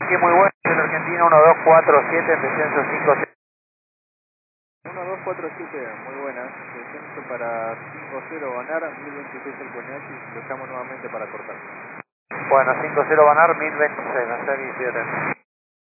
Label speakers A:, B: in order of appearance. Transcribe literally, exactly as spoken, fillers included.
A: Sí, muy bueno, el argentino uno dos cuatro siete en descenso cinco cero.
B: uno dos cuatro siete, muy buenas. Descenso para cinco cero Banar, mil veintiséis el Coñachi. Lo llamo nuevamente para cortar.
A: Bueno, cinco cero Banar, mil veintiséis, no sé diecisiete.